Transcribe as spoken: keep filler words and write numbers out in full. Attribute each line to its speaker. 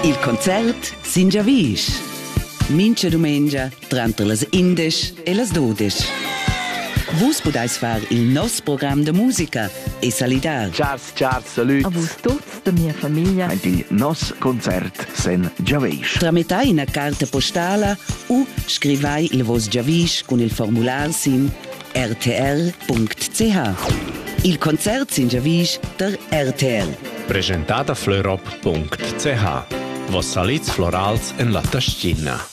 Speaker 1: Il concert sin già vis. Mincha domengia, tranta las indes e las dudes. Vus podais far il nos program de musica e salidar.
Speaker 2: Ciars, ciars, salut.
Speaker 3: A vus tuts da mia famiglia.
Speaker 2: Ein il nos concert sen giavisch.
Speaker 1: Trametai una carta postala o scrivai il vos giavisch con il formular sin r t r punct c h. Il concert sin giavisch der R T R.
Speaker 4: Presentata florop punct c h. Vos salitz florals en la Tascina.